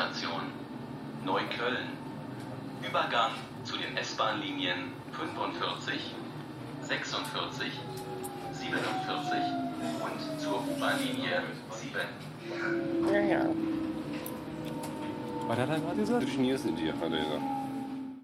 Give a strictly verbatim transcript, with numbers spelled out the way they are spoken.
Endstation Neukölln. Übergang zu den S-Bahn-Linien fünfundvierzig, sechsundvierzig, siebenundvierzig und zur U-Bahn-Linie sieben. Ja, ja. Was hat er gerade gesagt? Zwischen hier sind die, hat er gesagt.